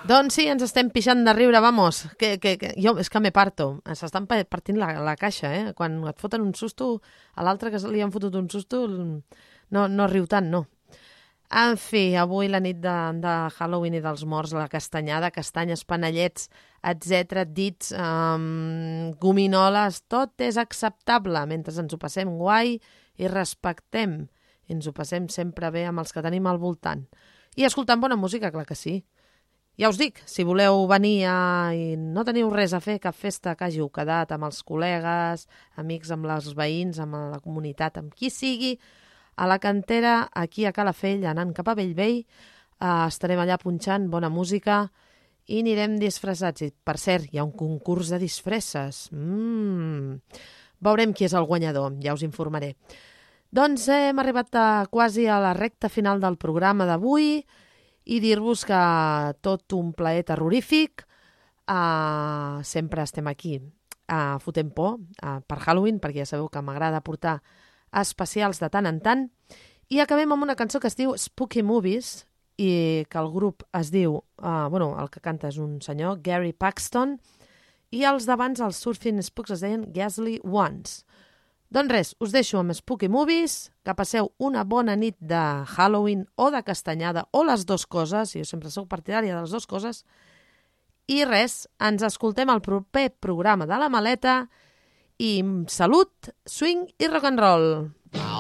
Doncs sí, ens estem pixant de riure, vamos. Jo és que me parto. S'estan partint la caixa, eh? Quan et foten un susto, a l'altre que li han fotut un susto, no riu tant, no. En fi, avui la nit de Halloween i dels morts, la castanyada, castanyes, panellets, etc, dits, gominoles, tot és acceptable mentre ens ho passem guai i respectem. I ens ho passem sempre bé amb els que tenim al voltant. I escoltant bona música, clar que sí. Ja us dic, si voleu venir i no teniu res a fer, cap festa que hàgiu quedat amb els col·legues, amics, amb els veïns, amb la comunitat, amb qui sigui, a la cantera, aquí a Calafell, anant cap a Bellvei, estarem allà punxant bona música i anirem disfressats. I, per cert, hi ha un concurs de disfresses. Veurem qui és el guanyador, ja us informaré. Doncs hem arribat quasi a la recta final del programa d'avui i dir-vos que tot un plaer terrorífic. Sempre estem aquí fotent por per Halloween, perquè ja sabeu que m'agrada portar especials de tant en tant. I acabem amb una cançó que es diu Spooky Movies i que el grup es diu, el que canta és un senyor, Gary Paxton, i els d'abans, els Surfing Spooks, es deien Ghastly Ones. Doncs res, us deixo amb Spooky Movies, que passeu una bona nit de Halloween o de castanyada, o les dues coses, jo sempre sóc partidària de les dues coses, i res, ens escoltem al proper programa de La Maleta, i salut, swing i rock and roll.